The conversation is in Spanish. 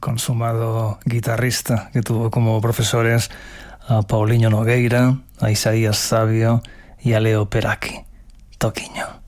consumado guitarrista que tuvo como profesores a Paulinho Nogueira, a Isaías Sabio y a Leo Peracchi. Toquiño.